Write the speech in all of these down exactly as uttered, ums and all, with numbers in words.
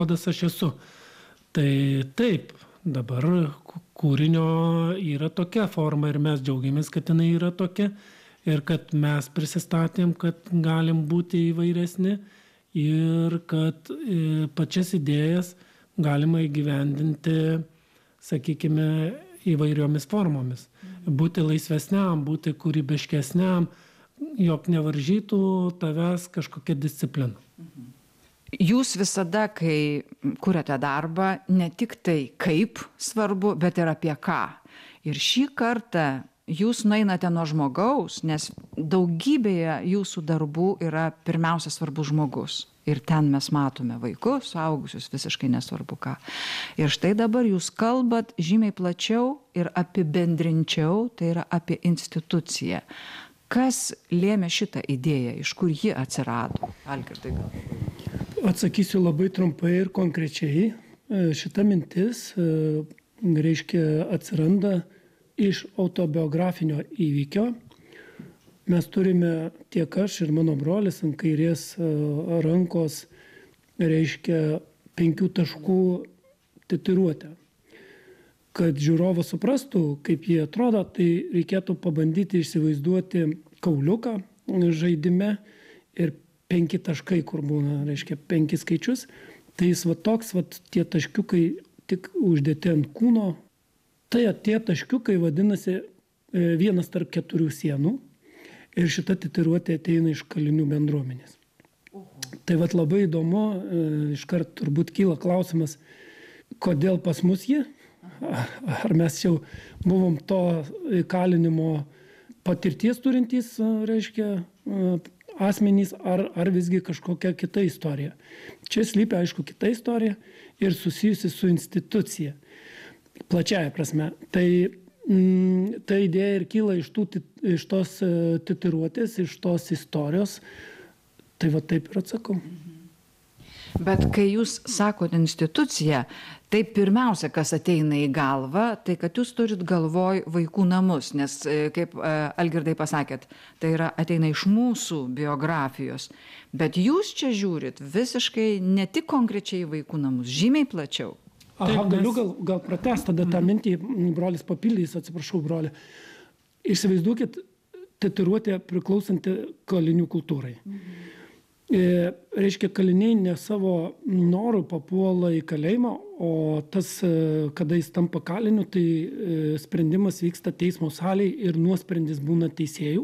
kodas aš esu. Tai taip, dabar kūrinio yra tokia forma ir mes džiaugiamės, kad jinai yra tokia ir kad mes prisistatėm, kad galim būti įvairesni ir kad pačias idėjas galima įgyvendinti, sakykime, įvairiomis formomis. Būti laisvesniam, būti kūrybiškesniam, jog nevaržytų tavęs kažkokia disciplina. Jūs visada, kai kuriate darbą, ne tik tai kaip svarbu, bet ir apie ką. Ir šį kartą jūs nueinate nuo žmogaus, nes daugybėje jūsų darbų yra pirmiausia svarbus žmogus. Ir ten mes matome vaikus, suaugusius, visiškai nesvarbu ką. Ir štai dabar jūs kalbat žymiai plačiau ir apibendrinčiau, tai yra apie instituciją. Kas lėmė šitą idėją, iš kur ji atsirado? Algirdai, gal? Atsakysiu labai trumpai ir konkrečiai. Šita mintis, reiškia, atsiranda iš autobiografinio įvykio. Mes turime tiek aš ir mano brolis ant kairės rankos, reiškia, penkių taškų tatuiruotę. Kad žiūrovas suprastų, kaip jie atrodo, tai reikėtų pabandyti įsivaizduoti kauliuką žaidime ir penki taškai, kur būna, reiškia, penki skaičius. Tai jis va toks, va tie taškiukai tik uždėti ant kūno. Tai tie taškiukai vadinasi vienas tarp keturių sienų. Ir šita tatuiruotė ateina iš kalinių bendruomenės. Uh-huh. Tai vat labai įdomu, iškart turbūt kyla klausimas, kodėl pas mus jie? Ar mes jau buvom to įkalinimo patirties turintys, reiškia, asmenys, ar, ar visgi kažkokia kita istorija. Čia slypia, aišku, kita istorija ir susijusi su institucija. Plačiaja prasme. Tai ta idėja ir kyla iš, tų, iš tos tatuiruotės, iš tos istorijos. Tai va taip ir atsakau. Bet kai jūs sakote instituciją, tai pirmiausia, kas ateina į galvą, tai kad jūs turit galvoj vaikų namus, nes, kaip Algirdai pasakėt, tai yra ateina iš mūsų biografijos. Bet jūs čia žiūrit visiškai ne tik konkrečiai vaikų namus, žymiai plačiau. Aha, galiu gal, gal pratęsti tada tą mintį, brolis papildys, atsiprašau, broli. Įsivaizduokit, tatuiruotė priklausanti kalinių kultūrai. Mhm. E, reiškia, kaliniai ne savo norų papuola į kalėjimą, o tas, kada jis tampa kaliniu, tai e, sprendimas vyksta teismo salėje ir nuosprendis būna teisėjų.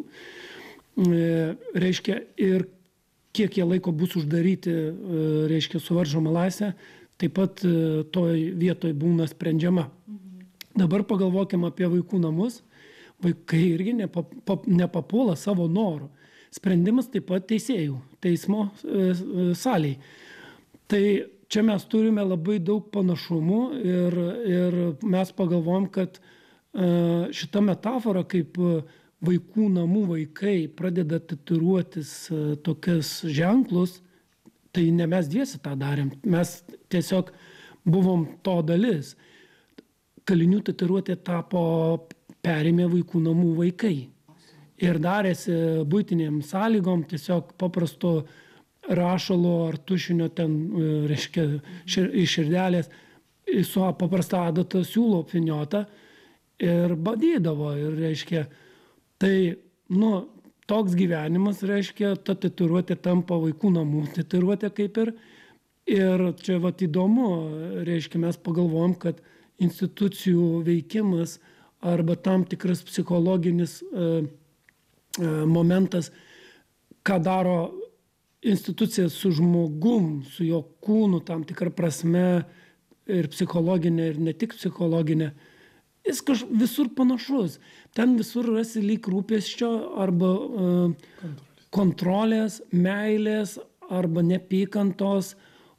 E, reiškia, ir kiek jie laiko bus uždaryti, e, reiškia, suvaržoma laisvė, taip pat toj vietoj būna sprendžiama. Mhm. Dabar pagalvokime apie vaikų namus. Vaikai irgi nepap, pap, nepapuola savo norų. Sprendimas taip pat teisėjų, teismo e, salėje. Tai čia mes turime labai daug panašumų ir, ir mes pagalvom, kad e, šita metafora, kaip vaikų namų vaikai pradeda tatuiruotis e, tokias ženklus, tai ne mes dviesi tą darėm, mes tiesiog buvom to dalis. Kalinių tatuiruotė tapo perėmė vaikų namų vaikai. Ir darėsi buitiniam sąlygom, tiesiog paprasto rašalo ar tušinio ten, reiškia, šir, iš širdelės, su paprasta adata siūlo apvyniota ir badydavo. Ir, reiškia, tai, nu, toks gyvenimas, reiškia, ta tatuiruotė tampa vaikų namų tatuiruotė kaip ir. Ir čia vat įdomu, reiškia, mes pagalvojom, kad institucijų veikimas arba tam tikras psichologinis e, e, momentas, ką daro institucija su žmogum, su jo kūnu tam tikrą prasme ir psichologinė, ir ne tik psichologinė, jis kaž, visur panašus. Ten visur rasi lyg rūpesčio arba uh, kontrolės, meilės arba nepykantos,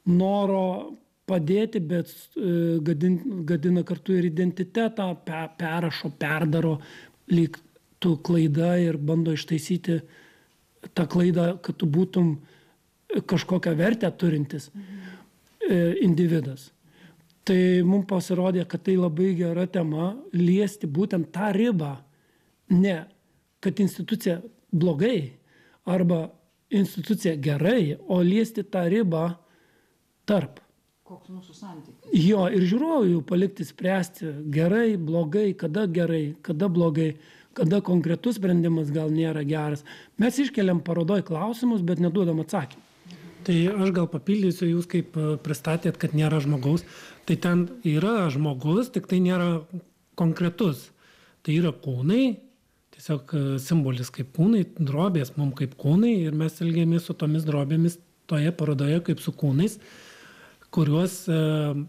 noro padėti, bet uh, gadin, gadina kartu ir identitetą, pe, perrašo, perdaro lyg tu klaida ir bando ištaisyti tą klaidą, kad tu būtum kažkokią vertę turintis uh, individas. Tai mums pasirodė, kad tai labai gera tema liesti būtent tą ribą. Ne, kad institucija blogai arba institucija gerai, o liesti tą ribą tarp. Koks mūsų santykis? Jo, ir žiūrovui jau palikti spręsti gerai, blogai, kada gerai, kada blogai, kada konkretus sprendimas gal nėra geras. Mes iškeliam parodoj klausimus, bet neduodam atsakymą. Tai aš gal papildysiu, jūs kaip pristatėt, kad nėra žmogaus, tai ten yra žmogus, tik tai nėra konkretus. Tai yra kūnai, tiesiog simbolis kaip kūnai, drobės mums kaip kūnai ir mes elgiamės su tomis drobėmis toje parodoje kaip su kūnais, kuriuos e,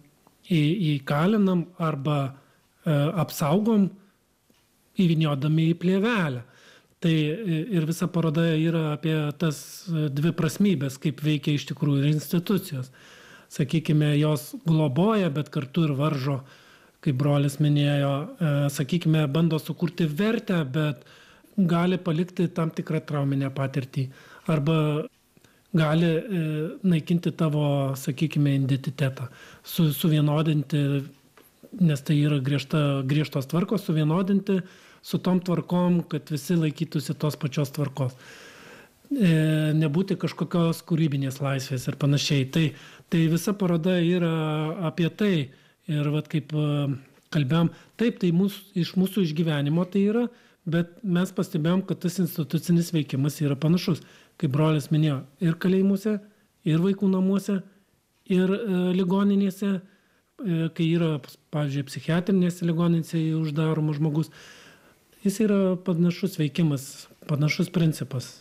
įkalinam arba e, apsaugom įvyniodami į plėvelę. Tai ir visa paroda yra apie tas dvi prasmybės, kaip veikia iš tikrųjų institucijos. Sakykime, jos globoja, bet kartu ir varžo, kaip brolis minėjo, sakykime, bando sukurti vertę, bet gali palikti tam tikrą trauminę patirtį. Arba gali naikinti tavo, sakykime, identitetą, su, suvienodinti, nes tai yra griežta, griežtos tvarkos, suvienodinti su tom tvarkom, kad visi laikytųsi tos pačios tvarkos. E, nebūti kažkokios kūrybinės laisvės ir panašiai. Tai, tai visa paroda yra apie tai. Ir vat, kaip kalbėjom, taip, tai mūsų, iš mūsų išgyvenimo tai yra, bet mes pastebėjom, kad tas institucinis veikimas yra panašus. Kaip brolis minėjo, ir kalėjimuose, ir vaikų namuose, ir e, ligoninėse, e, kai yra, pavyzdžiui, psichiatrinėse ligoninėse uždaromas žmogus. Jis yra panašus veikimas, panašus principas.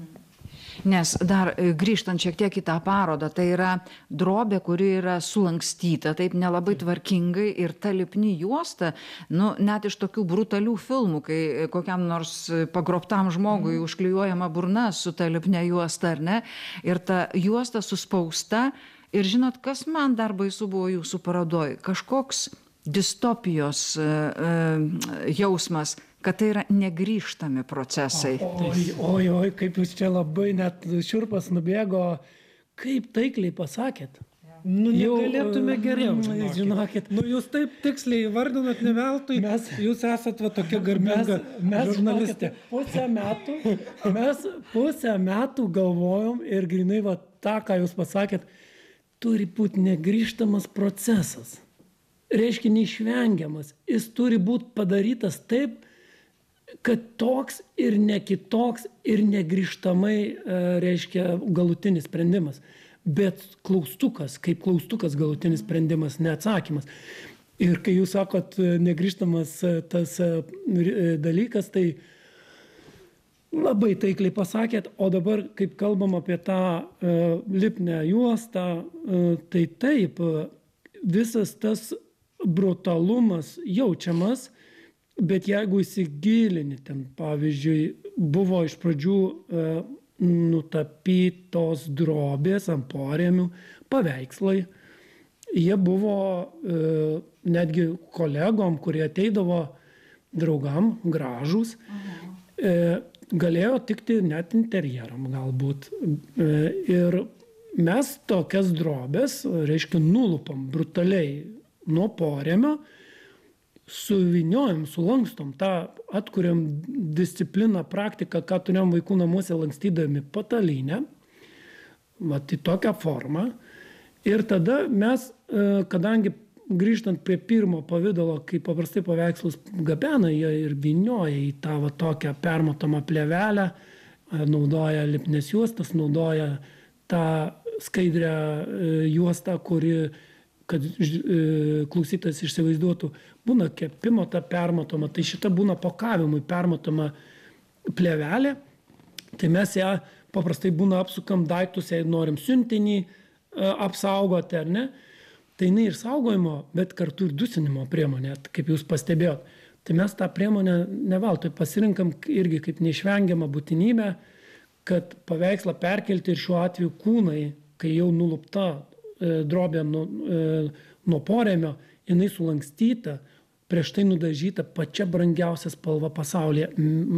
Nes dar grįžtant šiek tiek į tą parodą, tai yra drobė, kuri yra sulankstyta, taip nelabai tvarkingai ir ta lipni juosta, nu, net iš tokių brutalių filmų, kai kokiam nors pagrobtam žmogui mm. užklijuojama burna su ta lipne juosta, ar ne, ir ta juosta suspausta. Ir žinot, kas man dar baisu buvo jūsų parodoj? Kažkoks distopijos uh, jausmas, kad tai yra negrįžtami procesai. Oi, oi, oi, kaip jūs čia labai net šiurpas nubėgo, kaip taikliai pasakėt. Nu, negalėtume geriau, žinokit. žinokit. Nu, jūs taip tiksliai įvardinat, ne veltui, mes, jūs esat va tokia garbinga mes, žurnalistė. Mes pusę metų, mes pusę metų galvojom ir grinai va tą, ką jūs pasakėt, turi būti negrįžtamas procesas. Reiškia neišvengiamas. Jis turi būti padarytas taip, kad toks ir ne kitoks ir negrįžtamai, reiškia, galutinis sprendimas. Bet klaustukas, kaip klaustukas galutinis sprendimas, neatsakymas. Ir kai jūs sakot negrįžtamas tas dalykas, tai labai taikliai pasakėt, o dabar, kaip kalbam apie tą lipnę juostą, tai taip, visas tas brutalumas jaučiamas, bet jeigu įsigilini, ten, pavyzdžiui, buvo iš pradžių e, nutapytos drobės ant porėmių paveikslai. Jie buvo e, netgi kolegom, kurie ateidavo draugam, gražūs, e, galėjo tikti net interjeram galbūt. E, ir mes tokias drobės, reiškia, nulupam brutaliai nuo porėmio, suviniojam, sulankstom, tą atkuriam discipliną, praktiką, ką turėjom vaikų namuose lankstydami patalynę, vat į tokią formą. Ir tada mes, kadangi grįžtant prie pirmo pavidalo, kai paprastai paveikslus gabena, jie ir vinioja į tą va tokią permatomą plėvelę, naudoja lipnes juostas, naudoja tą skaidrią juostą, kuri, kad klausytas išsivaizduotų, būna kepimo ta permatoma, tai šita būna pakavimui permatoma plėvelė, tai mes ją paprastai būna apsukam daiktus, jei norim siuntinį apsaugoti, ar ne, tai jinai ir saugojimo, bet kartu ir dusinimo priemonė, kaip jūs pastebėjot. Tai mes tą priemonę neveltui pasirinkam irgi kaip neišvengiamą būtinybę, kad paveikslą perkelti ir šiuo atveju kūnai, kai jau nulupta drobė nuo, nuo porėmio, jinai sulankstyta, prieš tai nudažyta pačia brangiausia spalva pasaulyje,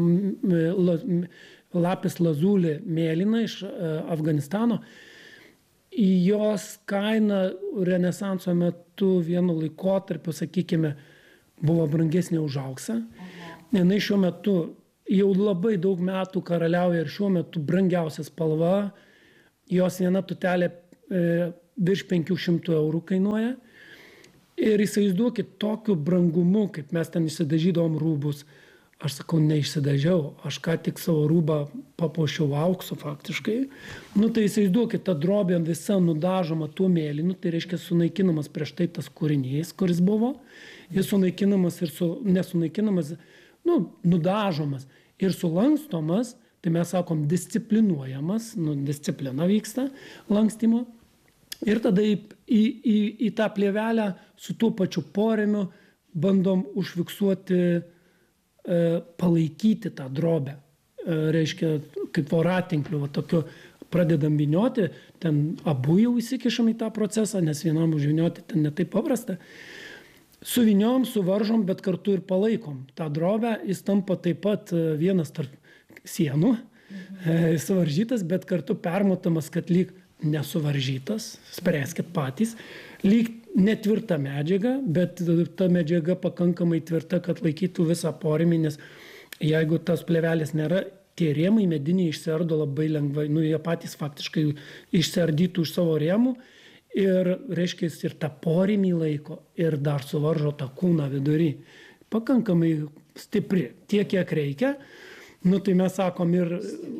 lapis lazuli mėlyna iš Afganistano. Jos kaina renesanso metu vienu laikotarpiu, sakykime, buvo brangesnė už auksą. Jinai šiuo metu jau labai daug metų karaliauja ir šiuo metu brangiausia spalva. Jos viena tutelė virš penkių šimtų eurų kainuoja. Ir įsivaizduokit tokiu brangumu, kaip mes ten išsidažydavom rūbus. Aš sakau, neišsidažiau, aš ką tik savo rūbą papuošiau auksu faktiškai. Nu tai įsivaizduokit, ta drobė visa nudažoma tuo mėlynu, tai reiškia sunaikinamas prieš tai tas kūrinys, kuris buvo. Jis sunaikinamas ir su, nesunaikinamas, nu, nudažomas ir sulankstomas, tai mes sakom disciplinuojamas, nu, disciplina vyksta lankstymo. Ir tada į, į, į, į tą plėvelę su tuo pačiu porėmiu bandom užfiksuoti, e, palaikyti tą drobę. E, reiškia, kaip voratinkliu, va, tokiu pradedam vynioti, ten abu jau įsikišam į tą procesą, nes vienam užvynioti ten ne taip paprasta. Suvyniom, suvaržom, bet kartu ir palaikom. Ta drobę jis tampa taip pat vienas tarp sienų, mhm. suvaržytas, bet kartu permatomas, kad lyg nesuvaržytas, spręskit patys, lyg netvirta medžiaga, bet ta medžiaga pakankamai tvirta, kad laikytų visą porėmį, nes jeigu tas plėvelės nėra, tie rėmai mediniai išsiardo labai lengvai, nu jie patys faktiškai išsiardytų iš savo rėmų ir, reiškia, ir tą porėmį laiko ir dar suvaržo tą kūną vidury. Pakankamai stipri, tiek kiek reikia. Nu tai mes sakom ir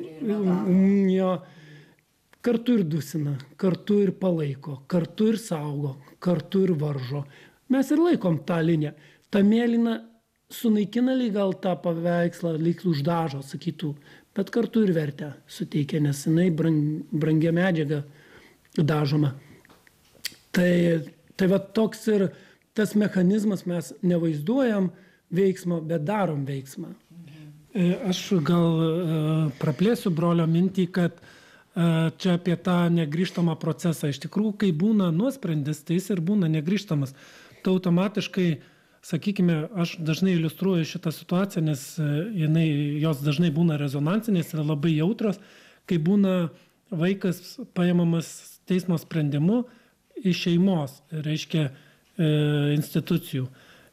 jo, kartu ir dusina, kartu ir palaiko, kartu ir saugo, kartu ir varžo. Mes ir laikom tą liniją. Ta mėlyna sunaikina lyg gal tą paveikslą, lyg uždažo, sakytų, bet kartu ir vertę suteikia, nes jinai brang, brangia medžiaga dažoma. Tai, tai va toks ir tas mechanizmas, mes nevaizduojam veiksmo, bet darom veiksmą. Aš gal praplėsiu brolio mintį, kad čia apie tą negrįžtamą procesą. Iš tikrųjų, kai būna nuosprendis, tai jis ir būna negrįžtamas. Tai automatiškai, sakykime, aš dažnai iliustruoju šitą situaciją, nes jinai, jos dažnai būna rezonansinės ir labai jautros, kai būna vaikas paimamas teismo sprendimu iš šeimos, reiškia institucijų.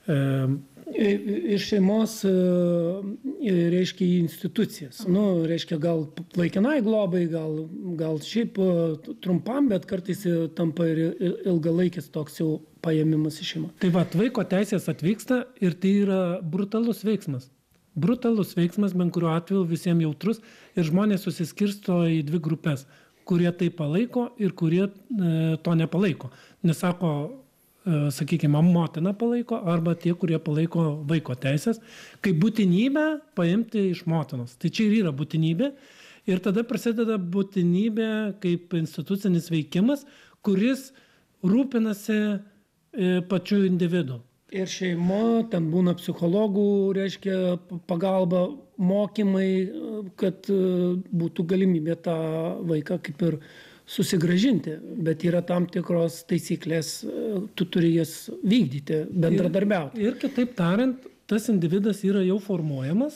Iš šeimos, reiškia, į institucijas. Nu, reiškia, gal laikinai globai, gal, gal šiaip trumpam, bet kartais tampa ir ilgalaikis toks jau paėmimas iš šeimos. Tai va, vaiko teisės atvyksta ir tai yra brutalus veiksmas. Brutalus veiksmas, bent kuriuo atveju visiems jautrus ir žmonės susiskirsto į dvi grupės, kurie tai palaiko ir kurie e, to nepalaiko. Nesako, sakykime, motina palaiko arba tie, kurie palaiko vaiko teisės, kaip būtinybę paimti iš motinos. Tai čia ir yra būtinybė ir tada prasideda būtinybė kaip institucinis veikimas, kuris rūpinasi pačiu individu. Ir šeimo, ten būna psichologų, reiškia, pagalba, mokymai, kad būtų galimybė tą vaiką kaip ir susigrąžinti, bet yra tam tikros taisyklės, tu turi jas vykdyti, bendradarbiauti. Ir, ir kitaip tariant, tas individas yra jau formuojamas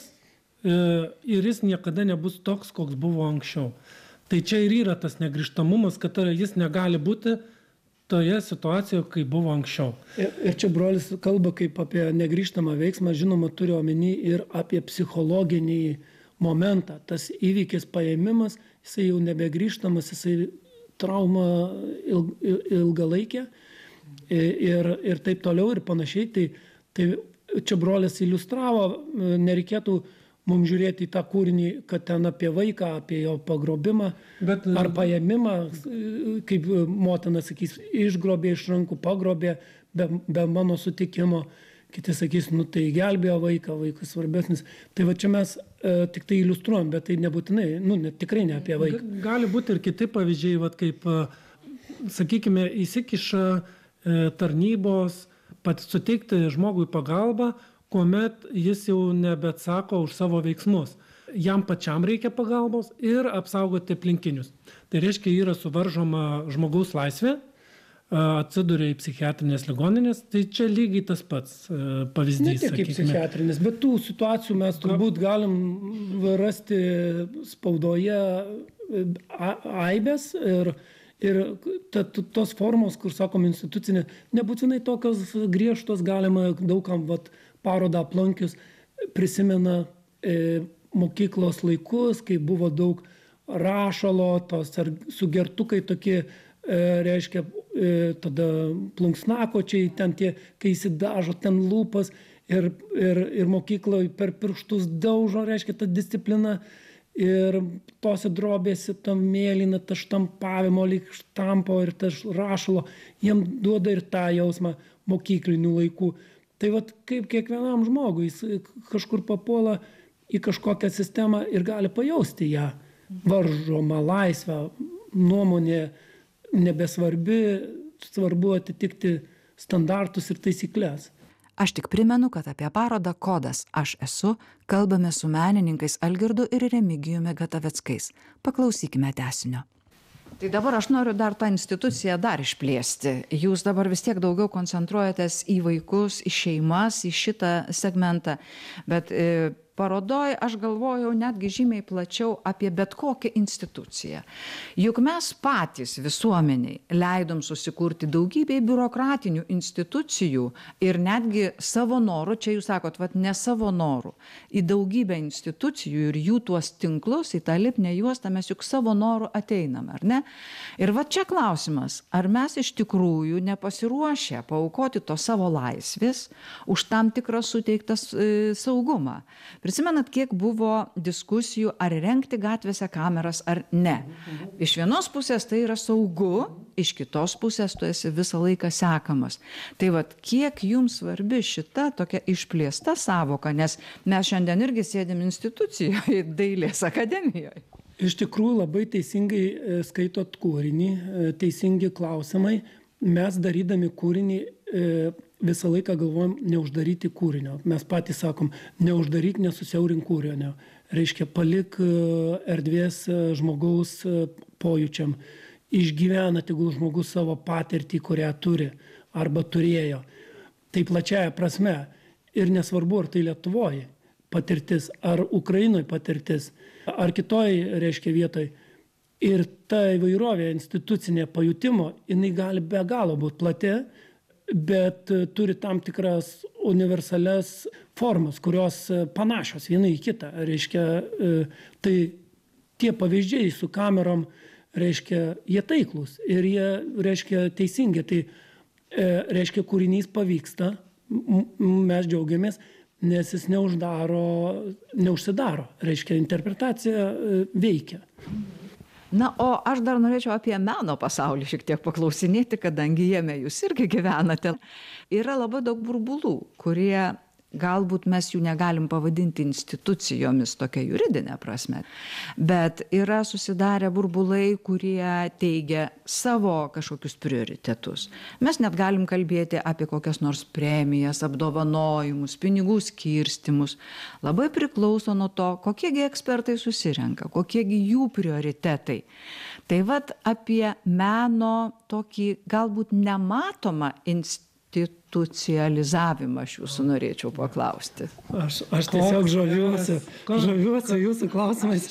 ir jis niekada nebus toks, koks buvo anksčiau. Tai čia ir yra tas negrįžtamumas, kad jis negali būti toje situacijoje, kai buvo anksčiau. Ir, ir čia brolis kalba kaip apie negrįžtamą veiksmą, žinoma, turi omeny ir apie psichologinį momentą. Tas įvykis paėmimas, jisai jau nebegrįžtamas, jisai trauma ilg, ilgalaikė ir, ir taip toliau ir panašiai. Tai, tai čia brolis iliustravo, nereikėtų mums žiūrėti į tą kūrinį, kad ten apie vaiką, apie jo pagrobimą Bet, ar paėmimą, kaip motina sakys, išgrobė iš rankų, pagrobė be, be mano sutikimo. Kiti sakys, nu tai gelbėjo vaiką, vaikas svarbesnis. Tai va čia mes e, tik tai iliustruojam, bet tai nebūtinai, nu ne, tikrai ne apie vaiką. Gali būti ir kiti pavyzdžiai, va, kaip, sakykime, įsikiša e, tarnybos, pat suteikti žmogui pagalbą, kuomet jis jau nebeatsako už savo veiksmus. Jam pačiam reikia pagalbos ir apsaugoti aplinkinius. Tai reiškia, yra suvaržoma žmogaus laisvė, atsiduria į psichiatrinės ligoninės, tai čia lygiai tas pats pavyzdys. Ne tik kaip psichiatrinės, bet tų situacijų mes turbūt galim rasti spaudoje aibės ir, ir ta, tos formos, kur sakom institucinė, nebūtinai tokios griežtos, galima daugam vat, parodą aplankius, prisimena e, mokyklos laikus, kai buvo daug rašalo, tos ar sugertukai tokie reiškia, tada plunksnakočiai, ten tie, kai įsidažo ten lūpas ir, ir, ir mokykloje per pirštus daužo, reiškia, ta disciplina. Ir tose drobėse tam mėlyna, ta štampavimo lyg štampo ir ta rašalo, jiem duoda ir tą jausmą mokyklinių laikų. Tai vat kaip kiekvienam žmogui, jis kažkur papuola į kažkokią sistemą ir gali pajausti ją. Varžoma, laisvę, nuomonė nebesvarbi, svarbu atitikti standartus ir taisyklės. Aš tik primenu, kad apie parodą Kodas aš esu kalbame su menininkais Algirdu ir Remigijumi Gataveckais. Paklausykime tęsinio. Tai dabar aš noriu dar tą instituciją dar išplėsti. Jūs dabar vis tiek daugiau koncentruojatės į vaikus, į šeimas, į šitą segmentą, bet e, parodoj aš galvojau netgi žymiai plačiau apie bet kokią instituciją. Juk mes patys visuomeniai leidom susikurti daugybę biurokratinių institucijų ir netgi savo norų, čia jūs sakot, vat ne savo norų, į daugybę institucijų ir jų tuos tinklus, į tą lipnią juostą mes juk savo norų ateinam, ar ne? Ir va čia klausimas, ar mes iš tikrųjų nepasiruošę paaukoti to savo laisvės už tam tikrą suteiktas e, saugumą. Prisimenat, kiek buvo diskusijų, ar rengti gatvėse kameras ar ne. Iš vienos pusės tai yra saugu, iš kitos pusės tu esi visą laiką sekamas. Tai vat, kiek jums svarbi šita tokia išplėsta savoka, nes mes šiandien irgi sėdėm institucijoje, Dailės akademijoje. Iš tikrųjų labai teisingai skaitot kūrinį, teisingi klausimai. Mes darydami kūrinį visą laiką galvojam neuždaryti kūrinio. Mes patys sakom, neuždaryk, nesusiaurink kūrinio. Reiškia, palik erdvės žmogaus pojūčiam. Išgyvena tegul žmogus savo patirtį, kurią turi arba turėjo. Tai plačiaja prasme. Ir nesvarbu, ar tai Lietuvoje patirtis, ar Ukrainoje patirtis, ar kitoj, reiškia, vietoj. Ir ta įvairovė institucinė pajutimo, jinai gali be galo būti plati, bet turi tam tikras universalias formas, kurios panašios viena į kitą. Reiškia, tai tie pavyzdžiai su kamerom, reiškia, jie taiklus ir jie, reiškia, teisingi. Tai, reiškia, kūrinys pavyksta, mes džiaugiamės, nes jis neuždaro, neužsidaro. Reiškia, interpretacija veikia. Na, o aš dar norėčiau apie meno pasaulį šiek tiek paklausinėti, kadangi jame jūs irgi gyvenate. Yra labai daug burbulų, kurie galbūt mes jų negalim pavadinti institucijomis tokia juridinė prasme, bet yra susidarę burbulai, kurie teigia savo kažkokius prioritetus. Mes net galim kalbėti apie kokias nors premijas, apdovanojimus, pinigų skirstimus. Labai priklauso nuo to, kokiegi ekspertai susirenka, kokiegi jų prioritetai. Tai vat apie meno tokį galbūt nematomą instituciją, institucializavimą aš jūsų norėčiau paklausti. Aš, aš tiesiog žaviuosi, žaviuosi jūsų klausimais.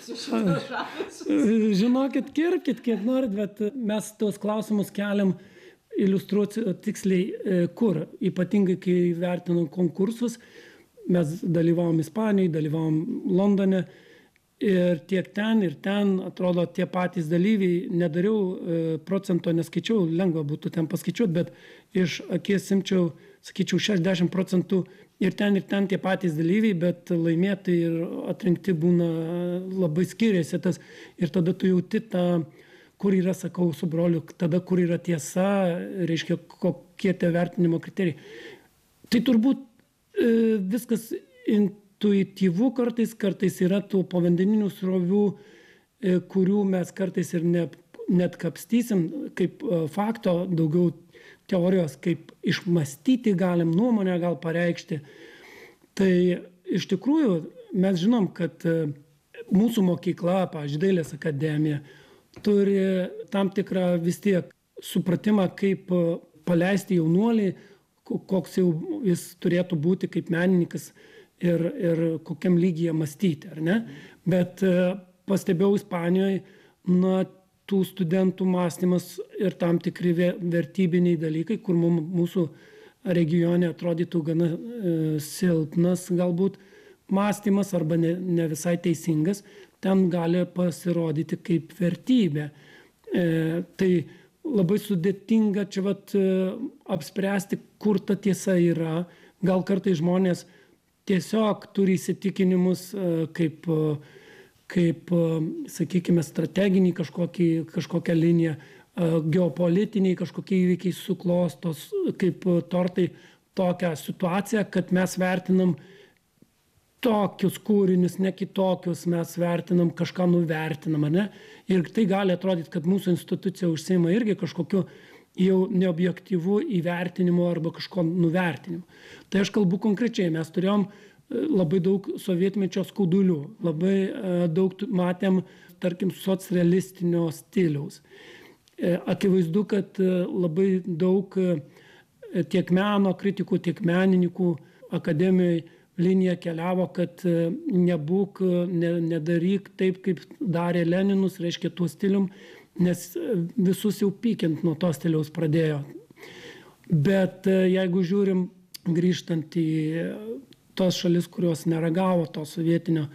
Žinokit, kirpkit, kiek norit, bet mes tos klausimus keliam iliustruoti tiksliai kur. Ypatingai, kai vertinam konkursus, mes dalyvavom Ispanijoje, dalyvavom Londone. Ir tiek ten, ir ten, atrodo, tie patys dalyviai, nedariau e, procento, neskaičiau, lengva būtų ten paskaičiuoti, bet iš akies simčiau, sakyčiau, šešiasdešimt procentų ir ten, ir ten tie patys dalyviai, bet laimėtai ir atrinkti būna labai skiriasi tas. Ir tada tu jauti tą, kur yra, sakau, su broliu, tada kur yra tiesa, reiškia, kokie tie vertinimo kriterijai. Tai turbūt e, viskas intuityvu. Intuityvu kartais, kartais yra tų povandeninių srovių, kurių mes kartais ir ne, net kapstysim, kaip fakto, daugiau teorijos, kaip išmastyti galim, nuomonę gal pareikšti. Tai iš tikrųjų mes žinom, kad mūsų mokykla, pavyzdžiui, Dailės akademija, turi tam tikrą vis tiek supratimą, kaip paleisti jaunuolį, koks jau jis turėtų būti kaip menininkas, ir, ir kokiam lygyje mąstyti, ar ne? Bet pastebėjau Ispanijoje, na, tų studentų mąstymas ir tam tikri vertybiniai dalykai, kur mums, mūsų regione atrodytų gana e, silpnas galbūt mąstymas arba ne, ne visai teisingas, ten gali pasirodyti kaip vertybė. E, tai labai sudėtinga čia vat apspręsti, kur ta tiesa yra. Gal kartais žmonės tiesiog turi įsitikinimus kaip, kaip sakykime, strateginį kažkokį, kažkokią liniją, geopolitiniai kažkokie įvykiai suklostos kaip tortai tokią situaciją, kad mes vertinam tokius kūrinius, ne kitokius, mes vertinam, kažką nuvertinam, ne? Ir tai gali atrodyti, kad mūsų institucija užsiima irgi kažkokiu jau neobjektyvu įvertinimu arba kažko nuvertinimu. Tai aš kalbu konkrečiai, mes turėjom labai daug sovietmečio skaudulių, labai daug matėm, tarkim, socrealistinio stiliaus. Akivaizdu, kad labai daug tiek meno kritikų, tiek menininkų akademijoje linija keliavo, kad nebūk, ne, nedaryk taip, kaip darė Leninus, reiškia tuo stilium, nes visus jau pykint nuo to stiliaus pradėjo. Bet jeigu žiūrim, grįžtant į tos šalis, kurios neragavo to sovietinio,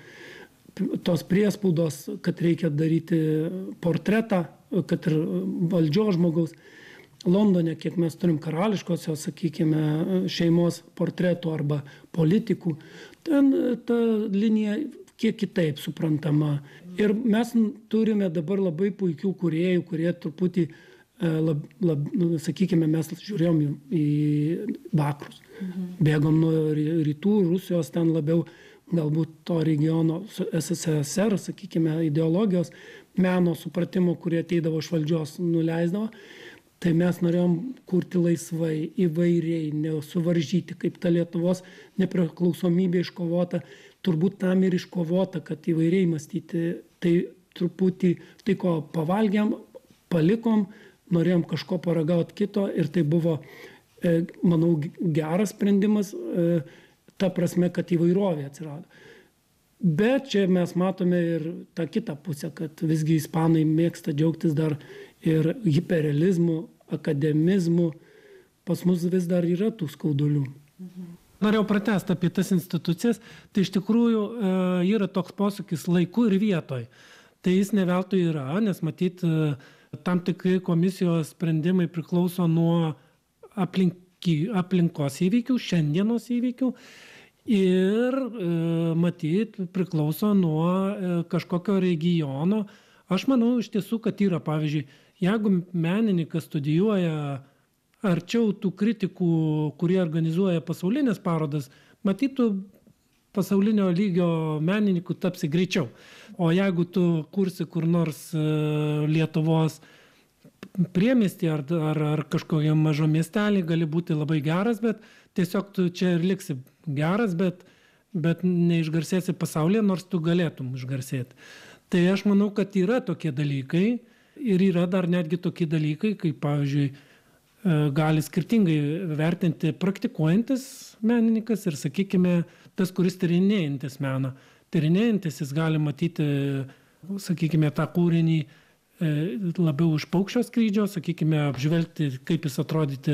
tos priespaudos, kad reikia daryti portretą, kad ir valdžios žmogaus, Londone, kiek mes turim karališkosios, sakykime, šeimos portretų arba politikų, ten ta linija kiek kitaip suprantama. Ir mes turime dabar labai puikių kūrėjų, kurie truputį, lab, lab, sakykime, mes žiūrėjom į vakarus. Mhm. Bėgom nuo rytų, Rusijos ten labiau, galbūt to regiono S S S R, sakykime, ideologijos, meno supratimo, kurie ateidavo iš valdžios, nuleisdavo. Tai mes norėjom kurti laisvai, įvairiai, nesuvaržyti, kaip ta Lietuvos nepriklausomybė iškovota, turbūt tam ir iškovota, kad įvairiai mąstyti. Tai truputį, tai ko pavalgiam, palikom, norėjom kažko paragauti kito ir tai buvo, manau, geras sprendimas, ta prasme, kad įvairovė atsirado. Bet čia mes matome ir tą kitą pusę, kad visgi ispanai mėgsta džiaugtis dar ir hiperrealizmu, akademizmu. Pas mus vis dar yra tų skaudulių. Norėjau pratęsti apie tas institucijas. Tai iš tikrųjų yra toks posakis laiku ir vietoj. Tai jis ne veltui yra, nes matyt, tam tikrai komisijos sprendimai priklauso nuo aplinki, aplinkos įvykių, šiandienos įvykių. Ir matyt, priklauso nuo kažkokio regiono. Aš manau iš tiesų, kad yra, pavyzdžiui, jeigu menininkas studijuoja arčiau tų kritikų, kurie organizuoja pasaulinės parodas, matytų pasaulinio lygio menininkų tapsi greičiau. O jeigu tu kursi kur nors Lietuvos priemiestį ar, ar, ar kažkokiam mažom miestelį, gali būti labai geras, bet tiesiog tu čia ir liksi geras, bet, bet neišgarsėsi pasaulyje, nors tu galėtum išgarsėti. Tai aš manau, kad yra tokie dalykai ir yra dar netgi tokie dalykai, kaip, pavyzdžiui, gali skirtingai vertinti praktikuojantis menininkas ir, sakykime, tas, kuris tyrinėjantis meną. Tyrinėjantis jis gali matyti, sakykime, tą kūrinį labiau iš paukščio skrydžio, sakykime, apžvelgti, kaip jis atrodyti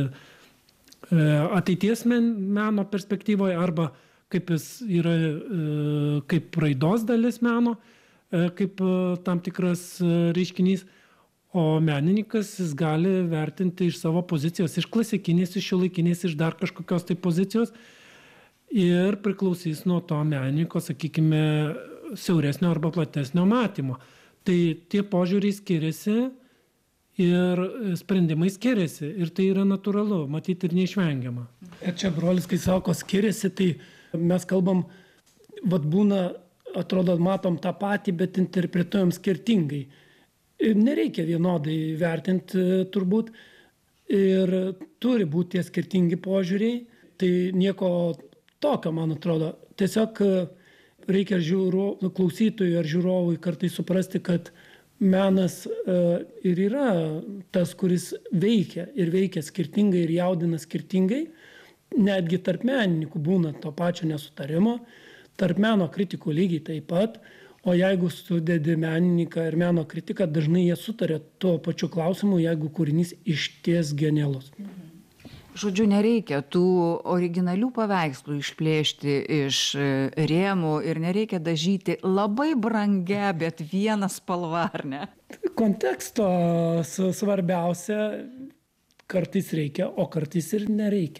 ateities meno perspektyvoje arba kaip jis yra kaip raidos dalis meno, kaip tam tikras reiškinys, o menininkas jis gali vertinti iš savo pozicijos, iš klasikinės, iš šiuolaikinės, iš dar kažkokios tai pozicijos ir priklausys nuo to menininko, sakykime, siauresnio arba platesnio matymo. Tai tie požiūriai skiriasi ir sprendimai skiriasi ir tai yra natūralu, matyti ir neišvengiama. Ir čia brolis, kai sako skiriasi, tai mes kalbam, vat būna, atrodo, matom tą patį, bet interpretuojam skirtingai. Nereikia vienodai vertinti turbūt ir turi būti tie skirtingi požiūriai. Tai nieko tokio, man atrodo. Tiesiog reikia žiūro, klausytojui ar žiūrovui kartais suprasti, kad menas ir yra tas, kuris veikia ir veikia skirtingai ir jaudina skirtingai. Netgi tarp menininkų būna to pačio nesutarimo, tarp meno kritikų lygiai taip pat. O jeigu sudedi menininką ir meno kritiką, dažnai jie sutarė tuo pačiu klausimu, jeigu kūrinys išties genialus. Žodžiu, nereikia tų originalių paveikslų išplėšti iš rėmų ir nereikia dažyti labai brangia, bet viena spalva, ar ne? konteksto svarbiausia kartais reikia, o kartais ir nereikia.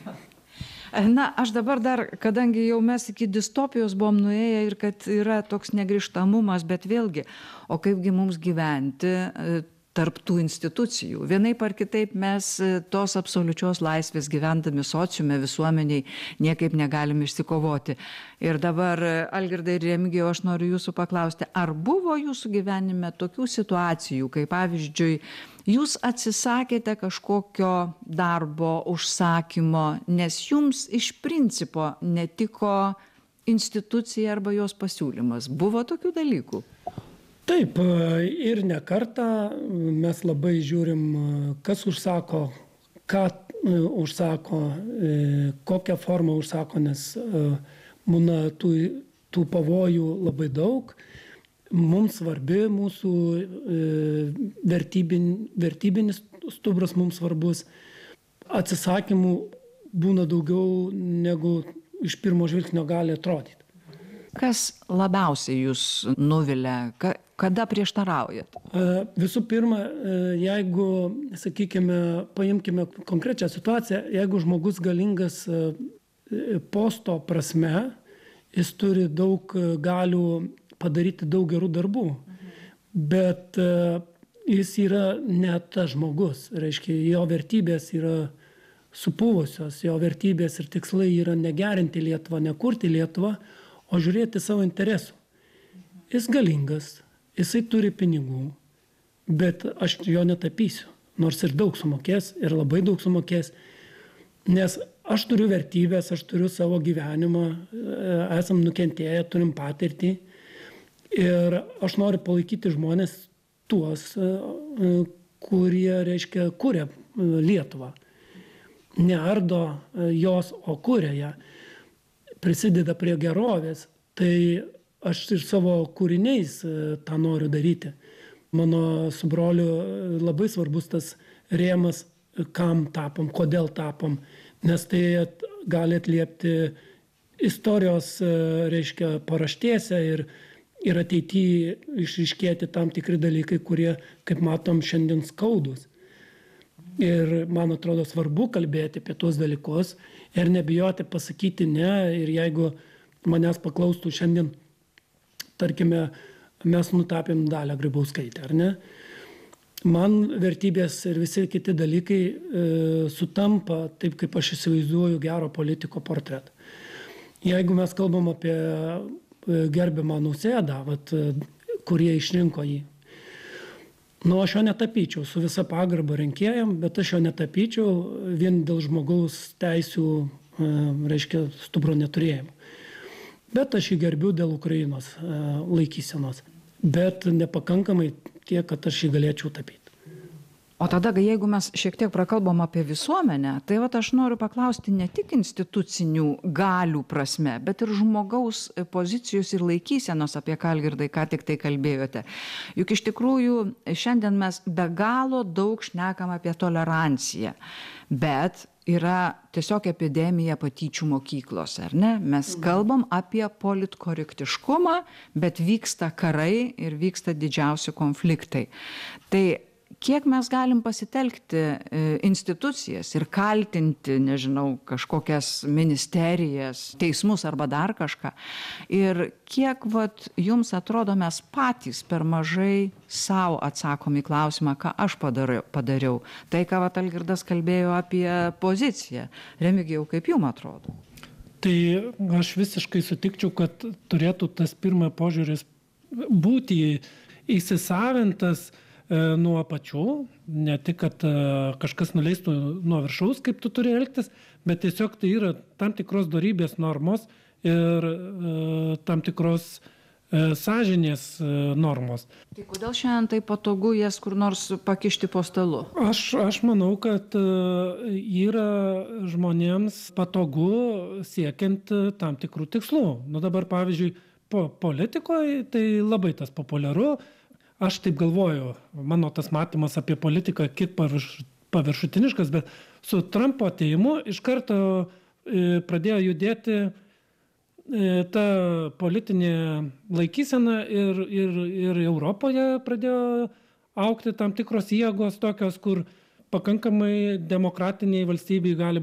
Na, aš dabar dar, kadangi jau mes iki distopijos buvom nuėję ir kad yra toks negrįžtamumas, bet vėlgi, o kaipgi mums gyventi tarp tų institucijų. Vienaip ar kitaip mes tos absoliučios laisvės gyvendami sociume, visuomeniai niekaip negalim išsikovoti. Ir dabar, Algirdai ir Remigijau, aš noriu jūsų paklausti, ar buvo jūsų gyvenime tokių situacijų, kai pavyzdžiui, jūs atsisakėte kažkokio darbo, užsakymo, nes jums iš principo netiko institucija arba jos pasiūlymas. Buvo tokių dalykų? Taip, ir ne kartą mes labai žiūrim, kas užsako, ką užsako, kokią formą užsako, nes būna tų, tų pavojų labai daug. Mums svarbi mūsų vertybin, vertybinis stuburas, mums svarbus. Atsisakymų būna daugiau, negu iš pirmo žvilgsnio gali atrodyti. Kas labiausiai jūs nuvilia, kada prieštaraujat? Visų pirma, jeigu, sakykime, paimkime konkrečią situaciją, jeigu žmogus galingas posto prasme, jis turi daug galių padaryti daug gerų darbų, bet jis yra ne tas žmogus, reiškia, jo vertybės yra supuvusios, jo vertybės ir tikslai yra negerinti Lietuvą, nekurti Lietuvą, o žiūrėti savo interesų. Jis galingas, jisai turi pinigų, bet aš jo netapysiu, nors ir daug sumokės, ir labai daug sumokės, nes aš turiu vertybės, aš turiu savo gyvenimą, esam nukentėję, turim patirtį ir aš noriu palaikyti žmonės tuos, kurie, reiškia, kuria Lietuvą. Neardo jos, o kuria ją. Prisideda prie gerovės, tai aš ir savo kūriniais tą noriu daryti. Mano su broliu labai svarbus tas rėmas, kam tapom, kodėl tapom, nes tai gali atliepti istorijos, reiškia, paraštėse ir, ir ateityje išryškėti tam tikri dalykai, kurie, kaip matom, šiandien skaudus. Ir man atrodo svarbu kalbėti apie tuos dalykus ir nebijoti pasakyti ne. Ir jeigu manęs paklaustų šiandien, tarkime, mes nutapėm Dalią Grybauskaitę, ar ne? Man vertybės ir visi kiti dalykai e, sutampa taip, kaip aš įsivaizduoju gero politiko portretą. Jeigu mes kalbam apie gerbiamą Nausėdą, vat, kurie išrinko jį, nu, aš jo netapyčiau su visa pagarba rinkėjam, bet aš jo netapyčiau vien dėl žmogaus teisių, reiškia, stuburo neturėjimo. Bet aš jį gerbiu dėl Ukrainos laikysenos. Bet nepakankamai tiek, kad aš jį galėčiau tapyti. O tada, jeigu mes šiek tiek prakalbam apie visuomenę, tai vat aš noriu paklausti ne tik institucinių galių prasme, bet ir žmogaus pozicijos ir laikysenos, apie ką, Algirdai, ką tik tai kalbėjote. Juk iš tikrųjų šiandien mes be galo daug šnekam apie toleranciją, bet yra tiesiog epidemija patyčių mokyklose, ar ne? Mes kalbam apie politkorektiškumą, bet vyksta karai ir vyksta didžiausi konfliktai. Tai kiek mes galim pasitelkti institucijas ir kaltinti, nežinau, kažkokias ministerijas, teismus arba dar kažką. Ir kiek vat, jums atrodo mes patys per mažai savo atsakom į klausimą, ką aš padariau. padariau. Tai, ką vat, Algirdas kalbėjo apie poziciją. Remigijau, kaip jums atrodo? Tai aš visiškai sutikčiau, kad turėtų tas pirmas požiūris būti įsisavintas nuo apačių, ne tik, kad kažkas nuleistų nuo viršaus, kaip tu turi elgtis, bet tiesiog tai yra tam tikros dorybės normos ir tam tikros sąžinės normos. Tai kodėl šiandien tai patogu jas kur nors pakišti po stalu? Aš, aš manau, kad yra žmonėms patogu siekiant tam tikrų tikslų. Nu dabar, pavyzdžiui, po politikoje tai labai tas populiaru. Aš taip galvoju, mano tas matymas apie politiką kiek paviršutiniškas, bet su Trumpo atėjimu iš karto pradėjo judėti ta politinė laikysena ir, ir, ir Europoje pradėjo augti tam tikros jėgos tokios, kur pakankamai demokratiniai valstybei gali